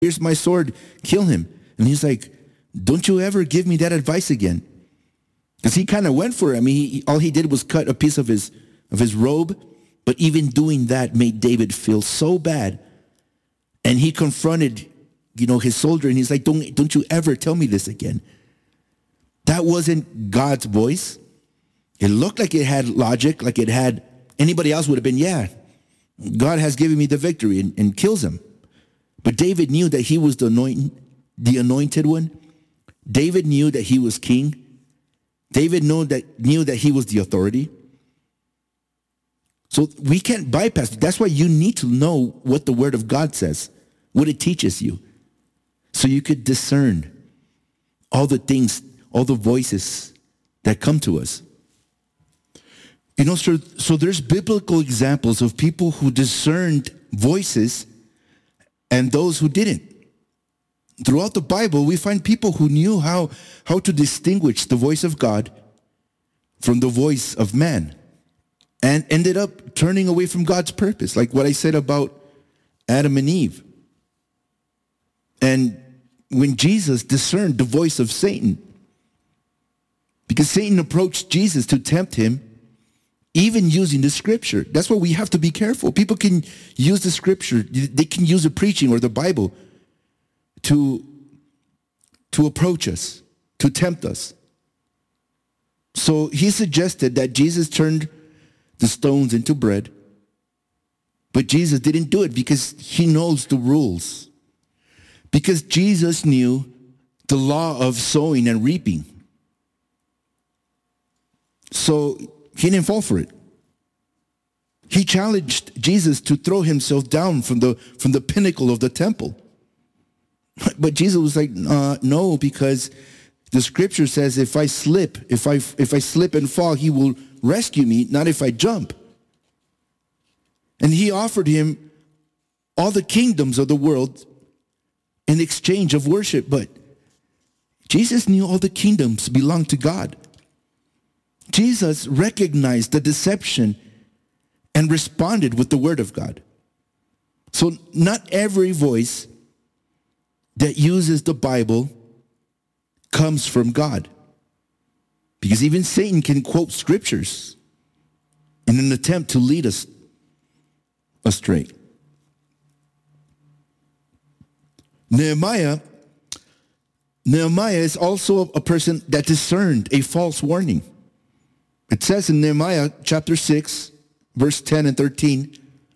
here's my sword, kill him. And he's like, don't you ever give me that advice again. Because he kind of went for it. I mean, all he did was cut a piece of his robe, but even doing that made David feel so bad. And he confronted, his soldier, and he's like, don't you ever tell me this again. That wasn't God's voice. It looked like it had logic, like it had, anybody else would have been, yeah, God has given me the victory, and kills him. But David knew that he was the anointed one. David knew that he was king. David knew that he was the authority. So we can't bypass it. That's why you need to know what the word of God says, what it teaches you, so you could discern all the things, all the voices that come to us. So there's biblical examples of people who discerned voices and those who didn't. Throughout the Bible, we find people who knew how to distinguish the voice of God from the voice of man, and ended up turning away from God's purpose, like what I said about Adam and Eve. And when Jesus discerned the voice of Satan, because Satan approached Jesus to tempt him, even using the scripture. That's why we have to be careful. People can use the scripture. They can use the preaching or the Bible to approach us, to tempt us. So he suggested that Jesus turned the stones into bread. But Jesus didn't do it because he knows the rules. Because Jesus knew the law of sowing and reaping. So he didn't fall for it. He challenged Jesus to throw himself down from the pinnacle of the temple. But Jesus was like, no, because the scripture says if I slip and fall, he will rescue me, not if I jump. And he offered him all the kingdoms of the world in exchange of worship. But Jesus knew all the kingdoms belonged to God. Jesus recognized the deception and responded with the word of God. So not every voice that uses the Bible comes from God. Because even Satan can quote scriptures in an attempt to lead us astray. Nehemiah is also a person that discerned a false warning. It says in Nehemiah chapter 6, verse 10 and 13,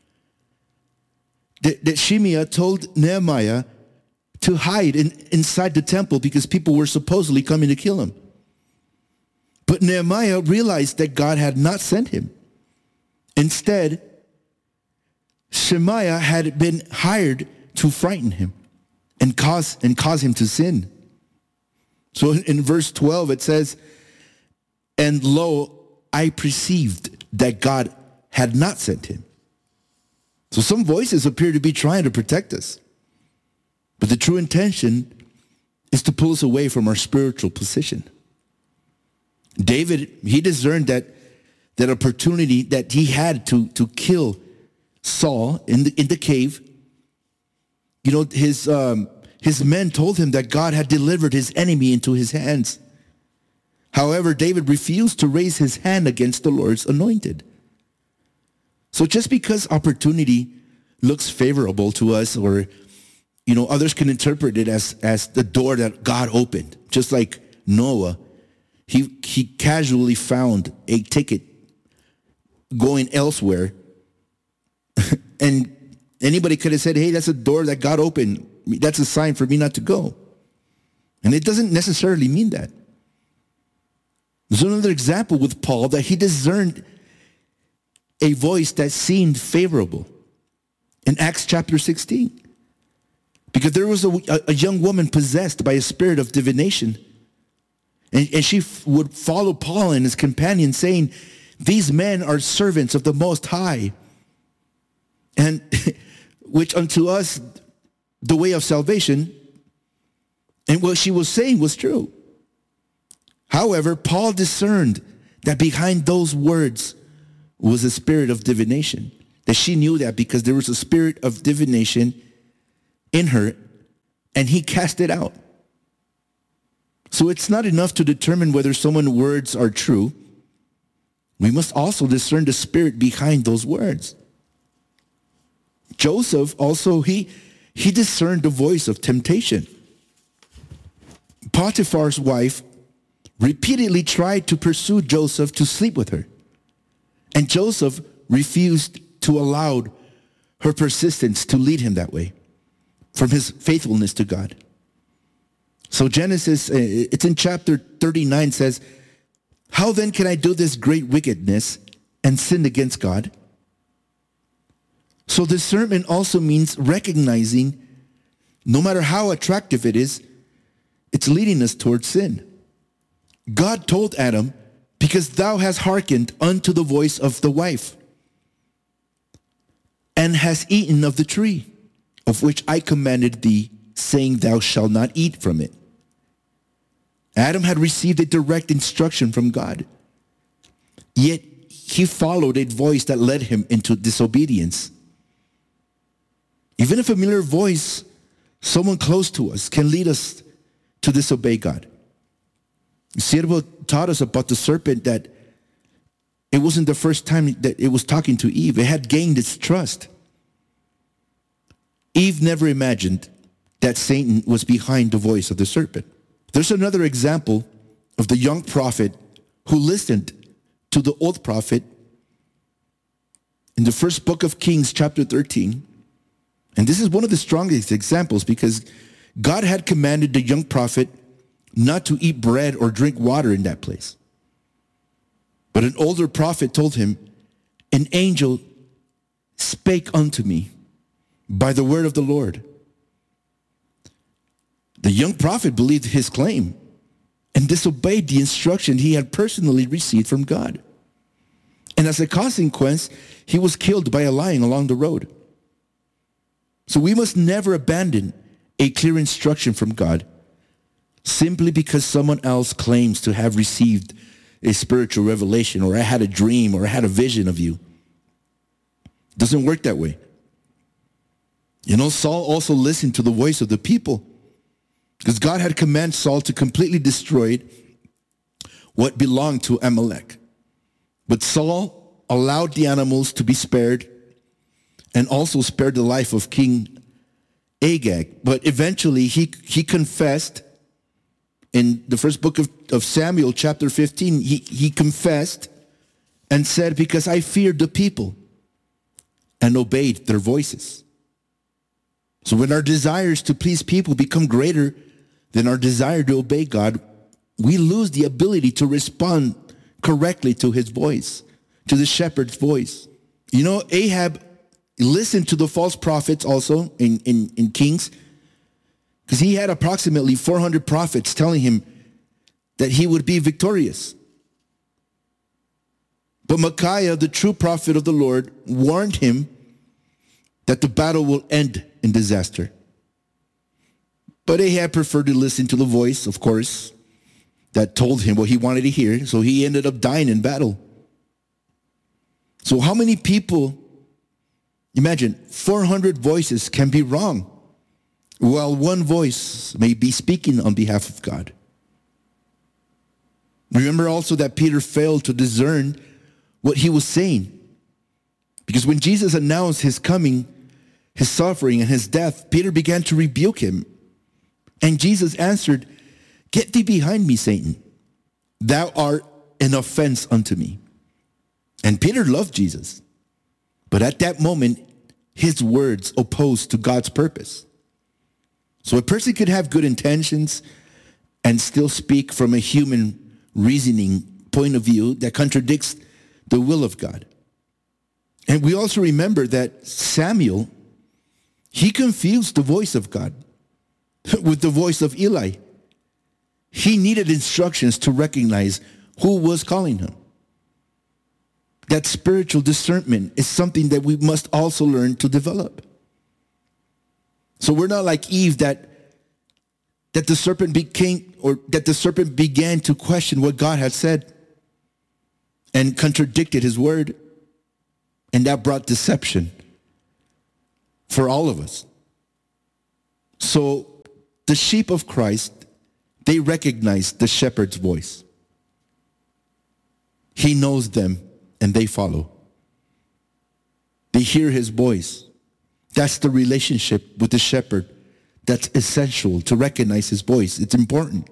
that Shimei told Nehemiah to hide inside the temple because people were supposedly coming to kill him. But Nehemiah realized that God had not sent him. Instead, Shemaiah had been hired to frighten him and cause him to sin. So in verse 12 it says, and lo, I perceived that God had not sent him. So some voices appear to be trying to protect us. But the true intention is to pull us away from our spiritual position. David, he discerned that opportunity that he had to kill Saul in the cave. His men told him that God had delivered his enemy into his hands. However, David refused to raise his hand against the Lord's anointed. So just because opportunity looks favorable to us, or others can interpret it as the door that God opened, just like Noah, he casually found a ticket going elsewhere, and anybody could have said, hey, that's a door that God opened. That's a sign for me not to go. And it doesn't necessarily mean that. There's another example with Paul that he discerned a voice that seemed favorable in Acts chapter 16. Because there was a young woman possessed by a spirit of divination. And she would follow Paul and his companions saying, these men are servants of the Most High. And which unto us the way of salvation. And what she was saying was true. However, Paul discerned that behind those words was a spirit of divination. That she knew that because there was a spirit of divination in her and he cast it out. So it's not enough to determine whether someone's words are true. We must also discern the spirit behind those words. Joseph also, he discerned the voice of temptation. Potiphar's wife repeatedly tried to pursue Joseph to sleep with her. And Joseph refused to allow her persistence to lead him that way from his faithfulness to God. So Genesis, it's in chapter 39, says, how then can I do this great wickedness and sin against God? So discernment also means recognizing, no matter how attractive it is, it's leading us towards sin. God told Adam, because thou hast hearkened unto the voice of the wife, and hast eaten of the tree, of which I commanded thee, saying thou shalt not eat from it. Adam had received a direct instruction from God, yet he followed a voice that led him into disobedience. Even a familiar voice, someone close to us, can lead us to disobey God. Sirvo taught us about the serpent that it wasn't the first time that it was talking to Eve. It had gained its trust. Eve never imagined that Satan was behind the voice of the serpent. There's another example of the young prophet who listened to the old prophet in the first book of Kings, chapter 13. And this is one of the strongest examples because God had commanded the young prophet not to eat bread or drink water in that place. But an older prophet told him, an angel spake unto me by the word of the Lord. The young prophet believed his claim and disobeyed the instruction he had personally received from God. And as a consequence, he was killed by a lion along the road. So we must never abandon a clear instruction from God simply because someone else claims to have received a spiritual revelation, or I had a dream, or I had a vision of you. It doesn't work that way. You know, Saul also listened to the voice of the people because God had commanded Saul to completely destroy what belonged to Amalek. But Saul allowed the animals to be spared and also spared the life of King Agag. But eventually he confessed. In the first book of Samuel, chapter 15, he confessed and said, because I feared the people and obeyed their voices. So when our desires to please people become greater than our desire to obey God, we lose the ability to respond correctly to his voice, to the shepherd's voice. You know, Ahab listened to the false prophets also in Kings, because he had approximately 400 prophets telling him that he would be victorious. But Micaiah, the true prophet of the Lord, warned him that the battle will end in disaster. But Ahab preferred to listen to the voice, of course, that told him what he wanted to hear, so he ended up dying in battle. So how many people, imagine, 400 voices can be wrong, while one voice may be speaking on behalf of God. Remember also that Peter failed to discern what he was saying. Because when Jesus announced his coming, his suffering, and his death, Peter began to rebuke him. And Jesus answered, get thee behind me, Satan. Thou art an offense unto me. And Peter loved Jesus. But at that moment, his words opposed to God's purpose. So a person could have good intentions and still speak from a human reasoning point of view that contradicts the will of God. And we also remember that Samuel, he confused the voice of God with the voice of Eli. He needed instructions to recognize who was calling him. That spiritual discernment is something that we must also learn to develop. So we're not like Eve that the serpent began to question what God had said and contradicted his word, and that brought deception for all of us. So the sheep of Christ, they recognize the shepherd's voice. He knows them and they follow. They hear his voice. That's the relationship with the shepherd. That's essential to recognize his voice. It's important.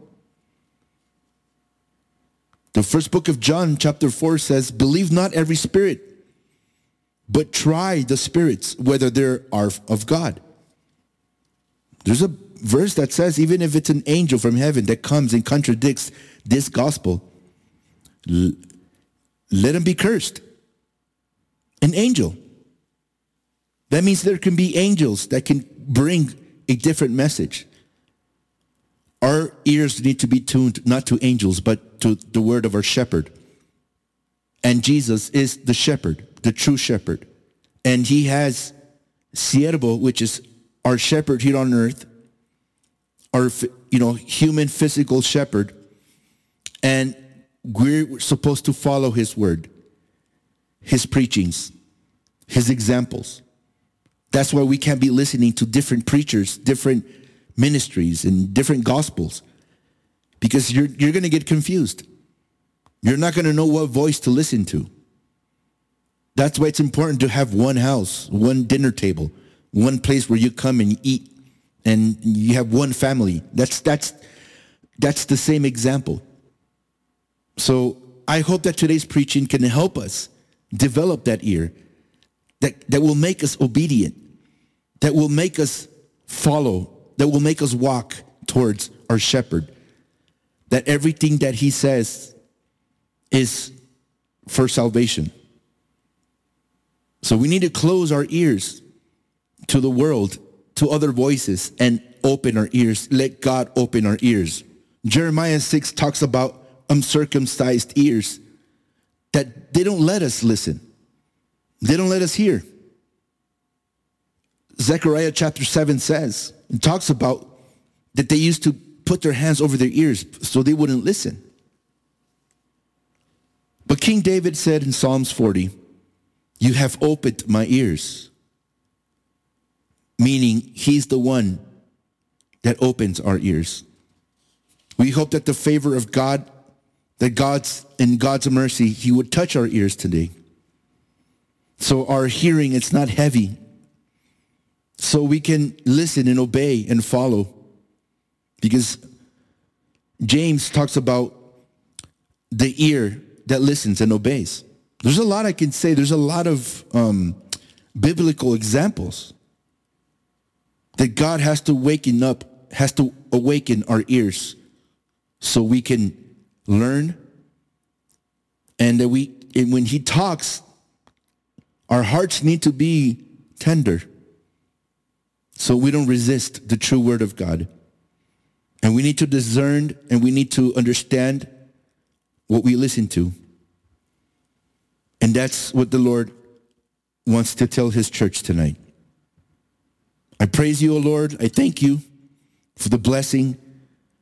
The first book of John, chapter 4 says, believe not every spirit, but try the spirits, whether they are of God. There's a verse that says, even if it's an angel from heaven that comes and contradicts this gospel, let him be cursed. An angel. That means there can be angels that can bring a different message. Our ears need to be tuned not to angels, but to the word of our shepherd. And Jesus is the shepherd, the true shepherd. And he has siervo, which is our shepherd here on earth, our human physical shepherd. And we're supposed to follow his word, his preachings, his examples. That's why we can't be listening to different preachers, different ministries, and different gospels, because you're going to get confused. You're not going to know what voice to listen to. That's why it's important to have one house, one dinner table, one place where you come and eat, and you have one family. That's the same example. So I hope that today's preaching can help us develop that ear that will make us obedient, that will make us follow, that will make us walk towards our shepherd, that everything that he says is for salvation. So we need to close our ears to the world, to other voices, and open our ears. Let God open our ears. Jeremiah 6 talks about uncircumcised ears, that they don't let us listen. They don't let us hear. Zechariah chapter 7 says, it talks about that they used to put their hands over their ears so they wouldn't listen. But King David said in Psalms 40, you have opened my ears. Meaning he's the one that opens our ears. We hope that the favor of God, that in God's mercy, he would touch our ears today. So our hearing, it's not heavy. So we can listen and obey and follow. Because James talks about the ear that listens and obeys. There's a lot I can say. There's a lot of biblical examples that God has to awaken our ears so we can learn, and that when he talks, our hearts need to be tender so we don't resist the true word of God. And we need to discern and we need to understand what we listen to. And that's what the Lord wants to tell his church tonight. I praise you, O Lord. I thank you for the blessing